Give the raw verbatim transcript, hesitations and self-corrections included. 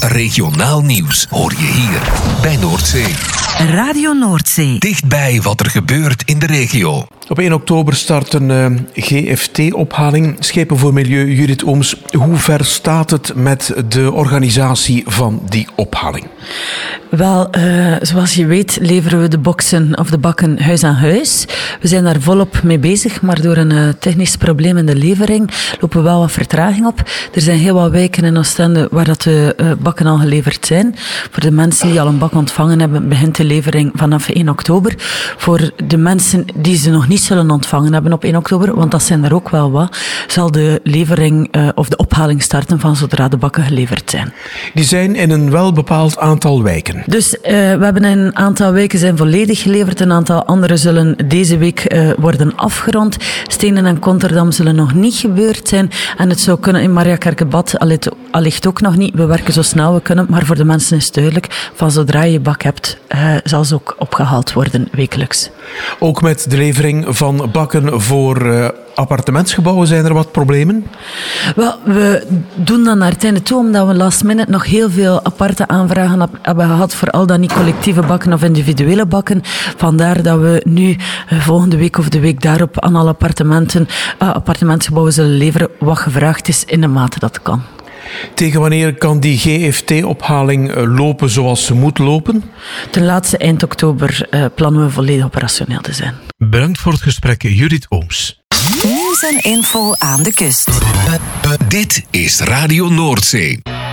Regionaal nieuws hoor je hier bij Noordzee. Radio Noordzee. Dichtbij wat er gebeurt in de regio. Op één oktober start een uh, G F T-ophaling. Schepen voor Milieu, Judith Ooms. Hoe ver staat het met de organisatie van die ophaling? Wel, uh, zoals je weet leveren we de boksen of de bakken huis aan huis. We zijn daar volop mee bezig, maar door een uh, technisch probleem in de levering lopen we wel wat vertraging op. Er zijn heel wat wijken in Oostende waar dat de uh, bakken al geleverd zijn. Voor de mensen die al een bak ontvangen hebben, begint de levering vanaf één oktober. Voor de mensen die ze nog niet zullen ontvangen hebben op één oktober, want dat zijn er ook wel wat, zal de levering uh, of de ophaling starten van zodra de bakken geleverd zijn. Die zijn in een wel bepaald aantal wijken. Dus uh, we hebben een aantal wijken zijn volledig geleverd, een aantal andere zullen deze week uh, worden afgerond. Stenen en Konterdam zullen nog niet gebeurd zijn en het zou kunnen in Mariakerkebad allicht ook nog niet. We werken zo snel we kunnen, maar voor de mensen is het duidelijk, van zodra je je bak hebt, uh, zal ze ook opgehaald worden wekelijks. Ook met de levering van bakken voor uh, appartementsgebouwen zijn er wat problemen? Wel, we doen dat naar het einde toe, omdat we last minute nog heel veel aparte aanvragen hebben gehad voor al dan niet collectieve bakken of individuele bakken. Vandaar dat we nu uh, volgende week of de week daarop aan alle appartementen, uh, appartementsgebouwen zullen leveren wat gevraagd is in de mate dat kan. Tegen wanneer kan die G F T-ophaling lopen zoals ze moet lopen? Ten laatste eind oktober uh, plannen we volledig operationeel te zijn. Bedankt voor het gesprek, Judith Ooms. Nieuws en info aan de kust. Dit is Radio Noordzee.